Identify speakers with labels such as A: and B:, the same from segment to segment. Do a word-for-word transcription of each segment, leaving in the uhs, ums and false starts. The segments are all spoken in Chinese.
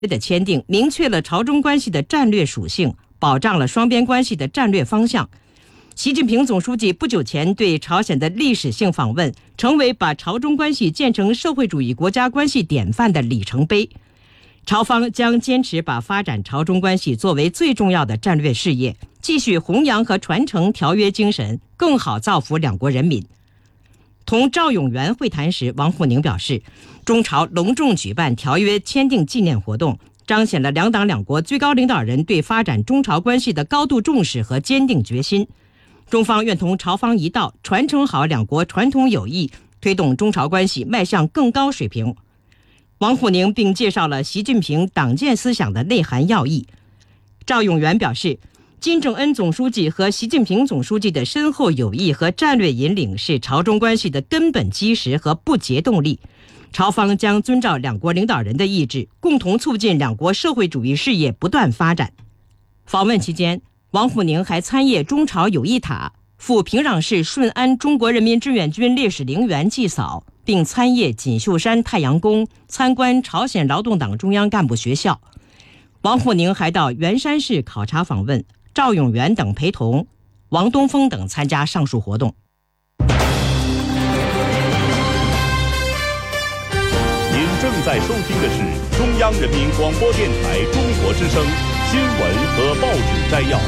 A: 的签订明确了朝中关系的战略属性，保障了双边关系的战略方向。习近平总书记不久前对朝鲜的历史性访问，成为把朝中关系建成社会主义国家关系典范的里程碑。朝方将坚持把发展朝中关系作为最重要的战略事业，继续弘扬和传承条约精神，更好造福两国人民。同赵永元会谈时，王沪宁表示，中朝隆重举办条约签订纪念活动，彰显了两党两国最高领导人对发展中朝关系的高度重视和坚定决心。中方愿同朝方一道，传承好两国传统友谊，推动中朝关系迈向更高水平。王沪宁并介绍了习近平党建思想的内涵要义。赵永元表示，金正恩总书记和习近平总书记的深厚友谊和战略引领是朝中关系的根本基石和不竭动力。朝方将遵照两国领导人的意志，共同促进两国社会主义事业不断发展。访问期间，王沪宁还参谒中朝友谊塔，赴平壤市顺安中国人民志愿军烈士陵园祭扫，并参谒锦绣山太阳宫，参观朝鲜劳动党中央干部学校。王沪宁还到元山市考察访问，赵永元等陪同，王东峰等参加上述活动。
B: 您正在收听的是中央人民广播电台中国之声新闻和报纸摘要。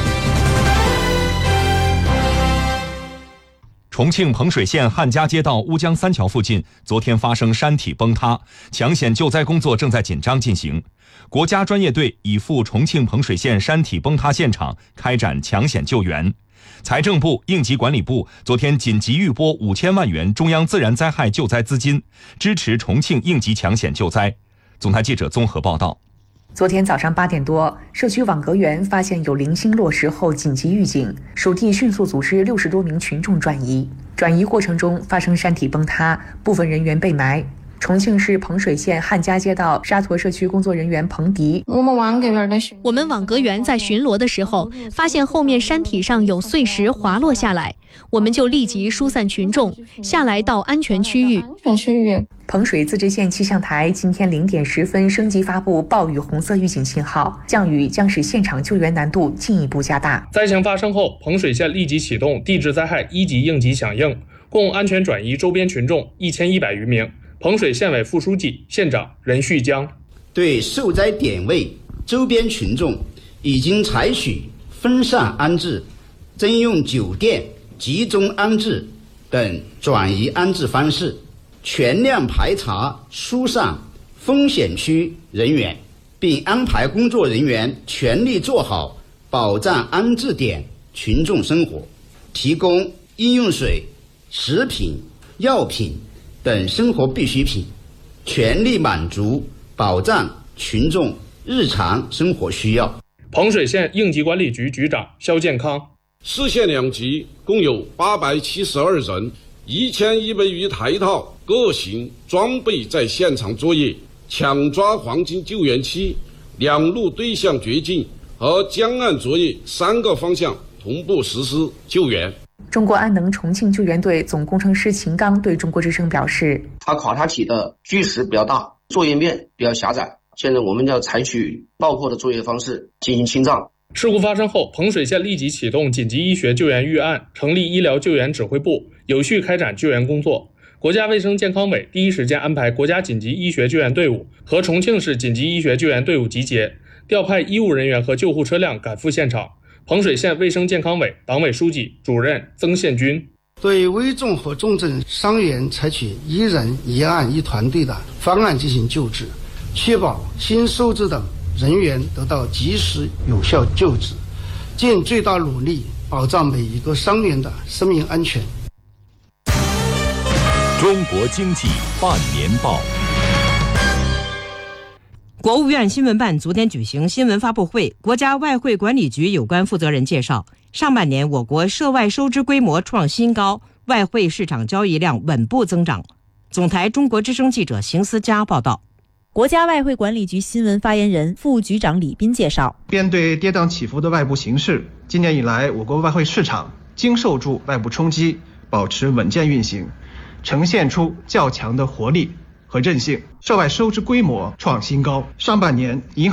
B: 重庆彭水县汉家街道乌江三桥附近昨天发生山体崩塌，抢险救灾工作正在紧张进行。国家专业队已赴重庆彭水县山体崩塌现场开展抢险救援。财政部、应急管理部昨天紧急预拨五千万元中央自然灾害救灾资金，支持重庆应急抢险救灾。总台记者综合报道。
C: 昨天早上八点多，社区网格园发现有零星落石后紧急预警，属地迅速组织六十多名群众转移。转移过程中发生山体崩塌，部分人员被埋。重庆市彭水县汉家街道沙坨社区工作人员彭迪，
D: 我们网格园的我们网格园在巡逻的时候，发现后面山体上有碎石滑落下来，我们就立即疏散群众下来到安全区域。
C: 安全区域。彭水自治县气象台今天零点十分升级发布暴雨红色预警信号，降雨将使现场救援难度进一步加大。
E: 灾情发生后，彭水县立即启动地质灾害一级应急响应，共安全转移周边群众一千一百余名。彭水县委副书记、县长任旭江
F: 对受灾点位周边群众已经采取分散安置、征用酒店、集中安置等转移安置方式，全量排查疏散风险区人员，并安排工作人员全力做好保障安置点群众生活，提供饮用水、食品、药品等生活必需品，全力满足保障群众日常生活需要。
E: 彭水县应急管理局局长肖建康，
G: 市县两级共有八百七十二人，一千一百余台套各型装备在现场作业，抢抓黄金救援期、两路对向掘进和江岸作业三个方向同步实施救援。
C: 中国安能重庆救援队总工程师秦刚对中国之声表示，
H: 它考察体的巨石比较大，作业面比较狭窄，现在我们要采取爆破的作业方式进行清障。
E: 事故发生后，彭水县立即启动紧急医学救援预案，成立医疗救援指挥部，有序开展救援工作。国家卫生健康委第一时间安排国家紧急医学救援队伍和重庆市紧急医学救援队伍集结，调派医务人员和救护车辆赶赴现场。彭水县卫生健康委党委书记、主任曾宪军
I: 对危重和重症伤员采取一人一案一团队的方案进行救治，确保新收治等人员得到及时有效救治，尽最大努力保障每一个伤员的生命安全。
B: 中国经济半年报。
A: 国务院新闻办昨天举行新闻发布会，国家外汇管理局有关负责人介绍，上半年我国涉外收支规模创新高，外汇市场交易量稳步增长。总台中国之声记者邢思佳报道。
J: 国家外汇管理局新闻发言人、副局长李斌介绍，
K: 面对跌宕起伏的外部形势，今年以来我国外汇市场经受住外部冲击，保持稳健运行，呈现出较强的活力和韧性，涉外收支规模创新高。上半年银